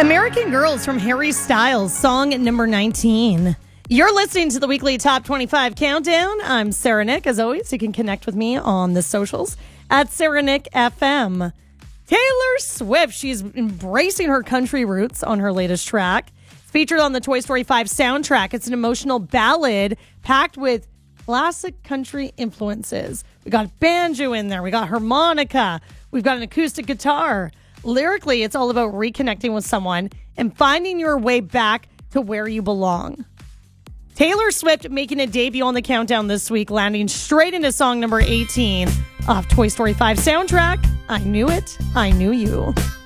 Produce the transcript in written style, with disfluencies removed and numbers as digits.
American Girls from Harry Styles, song number 19. You're listening to the weekly Top 25 Countdown. I'm Sarah Nick. As always, you can connect with me on the socials at Sarah Nick FM. Taylor Swift, she's embracing her country roots on her latest track. It's featured on the Toy Story 5 soundtrack. It's an emotional ballad packed with classic country influences. We got banjo in there. We got harmonica. We've got an acoustic guitar. Lyrically, it's all about reconnecting with someone and finding your way back to where you belong. Taylor Swift making a debut on the countdown this week, landing straight into song number 18 off Toy Story 5 soundtrack. I Knew It, I Knew You.